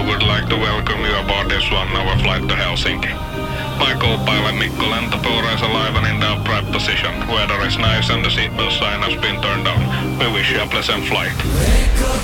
would like to welcome you aboard this 1-hour flight to Helsinki. My co-pilot Mikko Läntäpuura is alive and in the upright position. Weather is nice and the seatbelt sign has been turned on. We wish you a pleasant flight.